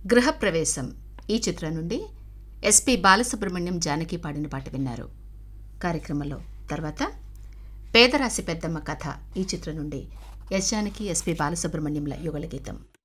గృహప్రవేశం ఈ చిత్రం నుండి ఎస్పి బాలసుబ్రహ్మణ్యం జానకి పాడిన పాట విన్నారు. కార్యక్రమంలో తర్వాత పేదరాశి పెద్దమ్మ కథ ఈ చిత్రం నుండి ఎస్ జానకి ఎస్పి బాలసుబ్రహ్మణ్యంల యుగళ గీతం.